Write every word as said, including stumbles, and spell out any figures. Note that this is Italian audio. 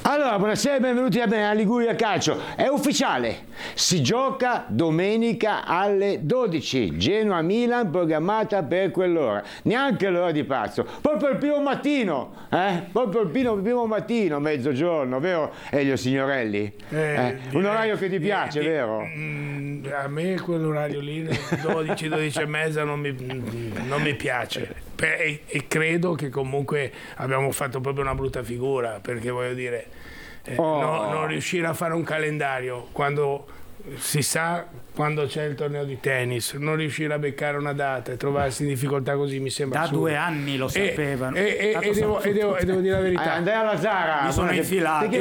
Allora, buonasera e benvenuti a Liguria Calcio. È ufficiale, si gioca domenica alle dodici, Genoa-Milan programmata per quell'ora, neanche l'ora di pranzo, proprio il primo mattino, eh? Proprio il primo, il primo mattino, mezzogiorno, vero Elio Signorelli? Eh, eh, un orario che ti piace, di, vero? Mh, a me quell'orario lì, dodici, dodici e mezza, non mi, non mi piace. E, e credo che comunque abbiamo fatto proprio una brutta figura, perché voglio dire, eh, oh. no, non riuscire a fare un calendario quando si sa quando c'è il torneo di tennis, non riuscire a beccare una data e trovarsi in difficoltà così mi sembra da assurdo. due anni lo sapevano. E, e, e, e, devo, e, devo, e devo dire la verità, Andrea Lazzara mi sono infilato.